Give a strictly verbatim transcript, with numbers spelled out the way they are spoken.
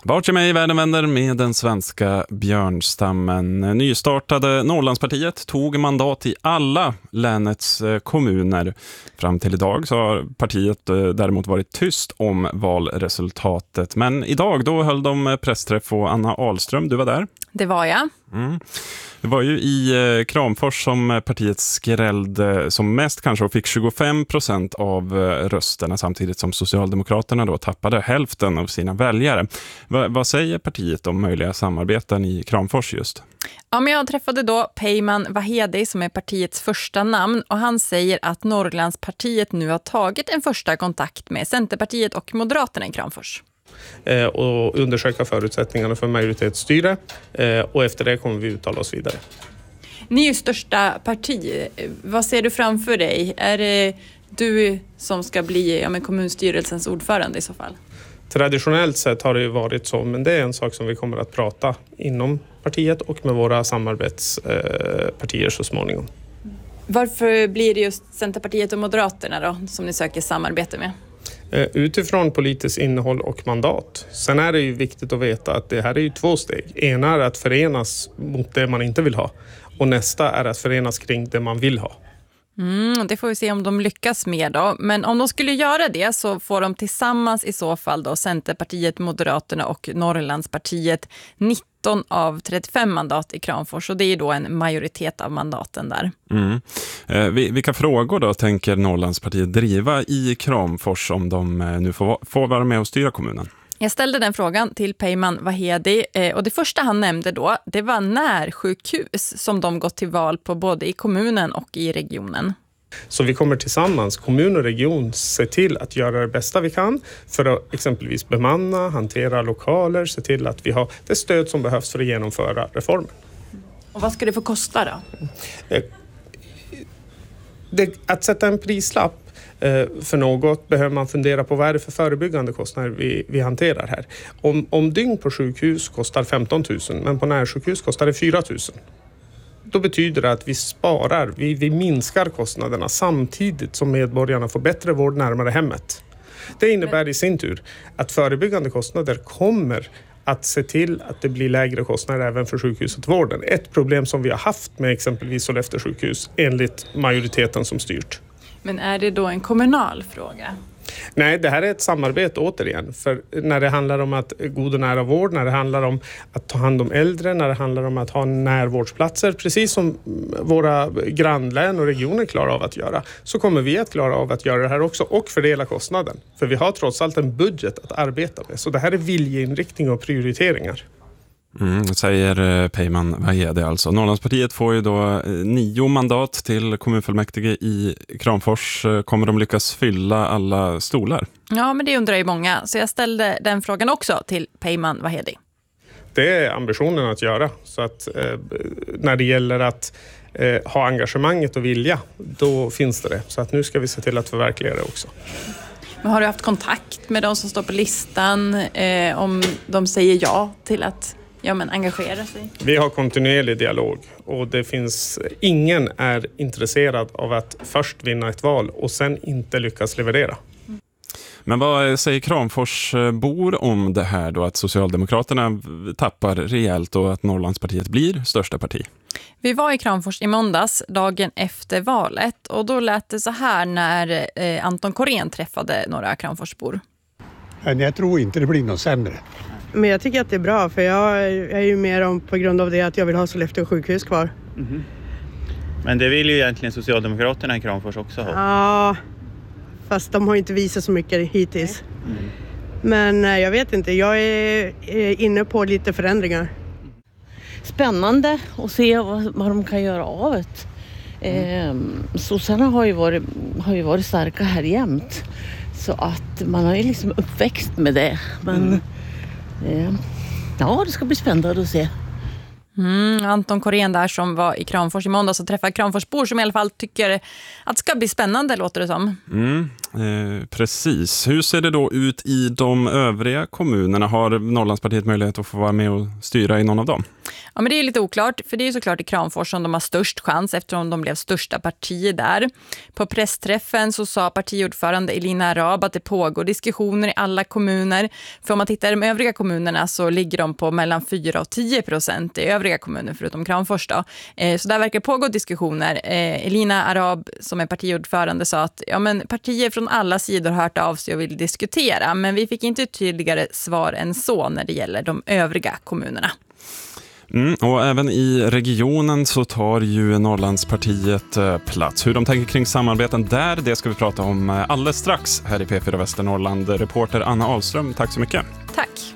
Vart mig i världen vänder med den svenska björnstammen. Nystartade Norrlandspartiet tog mandat i alla länets kommuner. Fram till idag så har partiet däremot varit tyst om valresultatet. Men idag då höll de pressträff och Anna Ahlström, du var där. Det var jag. Mm. Det var ju i Kramfors som partiet skrällde som mest kanske och fick tjugofem procent av rösterna samtidigt som Socialdemokraterna då tappade hälften av sina väljare. Va, vad säger partiet om möjliga samarbeten i Kramfors just? Ja, men jag träffade då Peyman Vahedi som är partiets första namn och han säger att Norrlandspartiet nu har tagit en första kontakt med Centerpartiet och Moderaterna i Kramfors. Och undersöka förutsättningarna för majoritetsstyre och efter det kommer vi uttala oss vidare. Ni är ju största parti. Vad ser du framför dig? Är det du som ska bli ja, men kommunstyrelsens ordförande i så fall? Traditionellt sett har det ju varit så, men det är en sak som vi kommer att prata inom partiet och med våra samarbetspartier så småningom. Varför blir det just Centerpartiet och Moderaterna då som ni söker samarbete med? Utifrån politiskt innehåll och mandat. Sen är det ju viktigt att veta att det här är ju två steg. Ena är att förenas mot det man inte vill ha. Och nästa är att förenas kring det man vill ha. Mm, det får vi se om de lyckas med då. Men om de skulle göra det så får de tillsammans i så fall då Centerpartiet, Moderaterna och Norrlandspartiet nitton av trettiofem mandat i Kramfors. Och det är då en majoritet av mandaten där. Mm. Eh, vilka frågor då tänker Norrlandspartiet driva i Kramfors om de nu får, får vara med och styra kommunen? Jag ställde den frågan till Peyman Vahedi och det första han nämnde då det var närsjukhus som de gått till val på både i kommunen och i regionen. Så vi kommer tillsammans, kommun och region, se till att göra det bästa vi kan för att exempelvis bemanna, hantera lokaler, se till att vi har det stöd som behövs för att genomföra reformen. Och vad ska det få kosta då? Det, att sätta en prislapp för något behöver man fundera på vad är det för förebyggande kostnader vi, vi hanterar här. Om, om dygn på sjukhus kostar femton tusen men på närsjukhus kostar det fyra tusen. Då betyder det att vi sparar, vi, vi minskar kostnaderna samtidigt som medborgarna får bättre vård närmare hemmet. Det innebär i sin tur att förebyggande kostnader kommer att se till att det blir lägre kostnader även för sjukhuset vården. Ett problem som vi har haft med exempelvis Sollefteå sjukhus enligt majoriteten som styrt. Men är det då en kommunal fråga? Nej, det här är ett samarbete återigen. För när det handlar om att god och nära vård, när det handlar om att ta hand om äldre, när det handlar om att ha närvårdsplatser, precis som våra grannlän och regioner klarar av att göra, så kommer vi att klara av att göra det här också och fördela kostnaden. För vi har trots allt en budget att arbeta med. Så det här är viljeinriktning och prioriteringar. Mm, säger Peyman Vahedi alltså. Norrlandspartiet får ju då nio mandat till kommunfullmäktige i Kramfors. Kommer de lyckas fylla alla stolar? Ja, men det undrar ju många. Så jag ställde den frågan också till Peyman Vahedi. Det är ambitionen att göra. Så att eh, när det gäller att eh, ha engagemanget och vilja, då finns det det. Så att nu ska vi se till att förverkliga det också. Men har du haft kontakt med de som står på listan eh, om de säger ja till att ja, men engagera sig? Vi har kontinuerlig dialog och det finns ingen är intresserad av att först vinna ett val och sen inte lyckas leverera. Mm. Men vad säger Kramforsbor om det här då, att Socialdemokraterna tappar rejält och att Norrlandspartiet blir största parti? Vi var i Kramfors i måndags, dagen efter valet, och då lät det så här när eh, Anton Korén träffade några Kramforsbor. Jag tror inte det blir något sämre. Men jag tycker att det är bra, för jag är ju mer om på grund av det att jag vill ha Sollefteå sjukhus kvar. Mm-hmm. Men det vill ju egentligen Socialdemokraterna i Kramfors också ha. Ja, fast de har inte visat så mycket hittills. Mm. Men jag vet inte, jag är inne på lite förändringar. Spännande att se vad, vad de kan göra av det. Mm. Eh, sossarna har ju varit, har ju varit starka här jämt. Så att man har ju liksom uppväxt med det. Men mm. eh, ja, det ska bli spännande att se. Mm, Anton Korén där som var i Kramfors i måndag så träffade Kramforsbor som i alla fall tycker att det ska bli spännande, låter det som. Mm, eh, precis. Hur ser det då ut i de övriga kommunerna? Har Norrlandspartiet möjlighet att få vara med och styra i någon av dem? Ja, men det är lite oklart, för det är ju såklart i Kramfors som de har störst chans eftersom de blev största parti där. På pressträffen så sa partiordförande Elina Arab att det pågår diskussioner i alla kommuner. För om man tittar i de övriga kommunerna så ligger de på mellan fyra och tio procent i övriga kommuner förutom Kramfors då. Eh, så där verkar pågå diskussioner. Eh, Elina Arab som är partiordförande sa att ja, men partier från alla sidor har hört av sig och vill diskutera. Men vi fick inte tydligare svar än så när det gäller de övriga kommunerna. Mm, och även i regionen så tar ju Norrlandspartiet eh, plats. Hur de tänker kring samarbeten där, det ska vi prata om eh, alldeles strax här i P fyra Västernorrland. Reporter Anna Ahlström, tack så mycket. Tack.